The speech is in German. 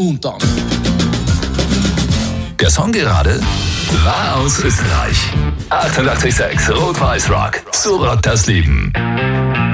und dann. Der Song gerade war aus Österreich. 88,6 Rot-Weiß Rock. So rockt das Leben.